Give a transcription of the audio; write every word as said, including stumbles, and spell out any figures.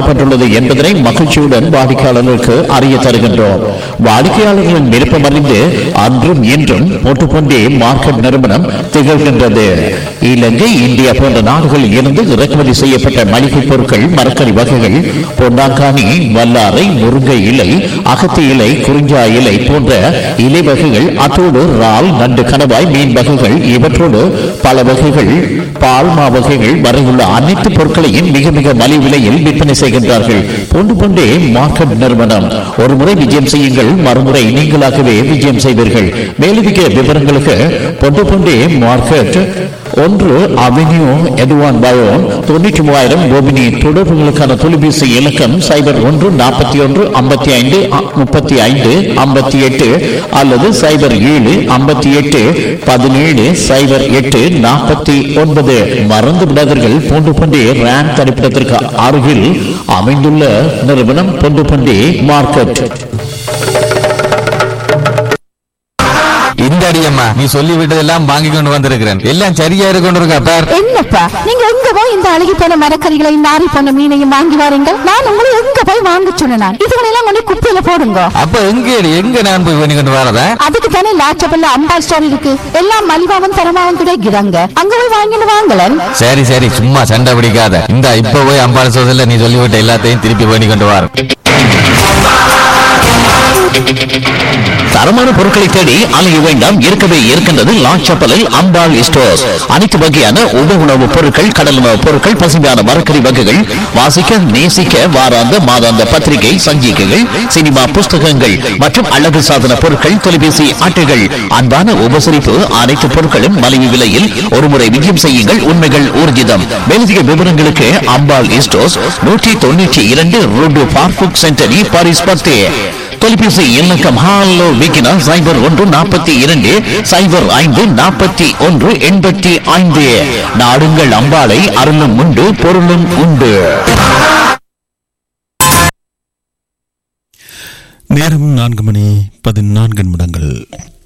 மாற்றப்பட்டுள்ளது என்பதனை மகிழ்ச்சியுடன் வாடிக்கையாளர்களுக்கு அறிய தருகின்றோம். வாடிக்கையாளர்களின் விருப்பம் அறிந்து அன்றும் இன்றும் பொட்டுப்பண்டி மார்க்கெட் நிறுவனம் திகழ்கின்றது. இலங்கை, இந்தியா போன்ற நாடுகளில் இருந்து இறக்குமதி செய்யப்பட்ட மளிகை பொருட்கள், மரக்கறி வகைகள், பொன்னாங்கானி, வல்லாரை, முருங்கை இலை, அகத்தி இலை, குறிஞ்சா இலை போன்ற இலை வகைகள், அத்தோடு இறால், நண்டு, கணவாய், மீன் வகைகள், இவற்றோடு பல வகைகள், பால்மா வகைகள் வரையுள்ள அனைத்து பொருட்களையும் மிக மிக மலிவு விலையில் விற்பனை செய்கின்றார்கள். பொண்டு பொண்டே மார்க்கெட் நிறுவனம். ஒரு முறை விஜயம் செய்யுங்கள், மறுமுறை நீங்களாகவே விஜயம் செய்வீர்கள். மேலதிக விவரங்களுக்கு பொண்டு பொண்டே மார்க்கெட், ஒன்று அவென்யூ எட்வான் பயோன், தொண்ணூற்றி மூவாயிரம் கோபினி. தொடர்புகளுக்கான தொலைபேசி இலக்கம் சைபர் ஒன்று நாற்பத்தி ஒன்று ஐம்பத்தி ஐந்து முப்பத்தி ஐந்து ஐம்பத்தி எட்டு அல்லது சைபர் ஏழு ஐம்பத்தி எட்டு பதினேழு சைபர் எட்டு நாற்பத்தி ஒன்பது. மறந்து விடாதீர்கள், பொண்டு பண்டி ரேம் தரிப்பிடத்திற்கு அருகில் அமைந்துள்ள நிறுவனம் பொண்டு பண்டி மார்க்கெட். இந்த அடியம்மா, நீ சொல்லி விட்டதெல்லாம் வாங்கி கொண்டு வந்திருக்கிறேன். எல்லாம் சரியா இருக்கு பார். என்னப்பா நீங்க எங்க போய் இந்த அழுகி போன மரக்கறிகளை, நாரி போன மீனையும் வாங்கி வாருங்கள். நான் உங்களை எங்க போய் வாங்க சொன்னேன்? இதுகளெல்லாம் கொண்டு குப்பையில போடுங்க. அப்ப எங்க எங்க நான் போய் பண்ணி கொண்டு வரதா? அதுக்கு தானே லாச்சபல்ல அம்பாள் ஸ்டோர் இருக்கு. எல்லாம் மலிவாவும் தரமாவும் கிடைக்கிறாங்க. அங்க போய் வாங்கிட்டு வாங்கலன். சரி சரி, சும்மா சண்டை பிடிக்காத. இந்த இப்ப போய் அம்பாள் ஸ்டோர்ல நீ சொல்லிவிட்ட எல்லாத்தையும் திருப்பி பண்ணி கொண்டு வர. தரமான பொருட்களை தேடி அலைய வேண்டாம், இருக்கவே இருக்கின்றது லாச்சப்பலில் அம்பாள் ஸ்டோர்ஸ். அனைத்து வகையான உப உணவுப் பொருட்கள், கடல் உணவுப் பொருட்கள், பசுமையான மரக்கறி வகைகள், வாசிக்க நேசிக்க வாராந்த மாதாந்த பத்திரிகை, சஞ்சிகைகள், சினிமா புஸ்தகங்கள் மற்றும் அழகு சாதன பொருட்கள், தொலைபேசி அட்டைகள், அன்பான உபசரிப்பு, அனைத்து பொருட்களும் மலிவு விலையில். ஒருமுறை விஜயம் செய்யுங்கள், உண்மைகள் ஊர்ஜிதம். மேலதிக விவரங்களுக்கு அம்பாள் ஸ்டோர்ஸ், நூற்றி தொண்ணூற்றி இரண்டு ரோடு பார்புக் சென்டரி, பாரிஸ் பத்து. தொலைபேசி இலக்கம் ஹாலோ விக்கினா சைபர் ஒன்று நாற்பத்தி இரண்டு சைபர் ஐந்து நாற்பத்தி ஒன்று எண்பத்தி ஐந்து. நாடுங்கள் அம்பாளை, அருளும் உண்டு பொருளும் உண்டு. நேரம் நான்கு மணி பதினான்கு நிமிடங்கள்.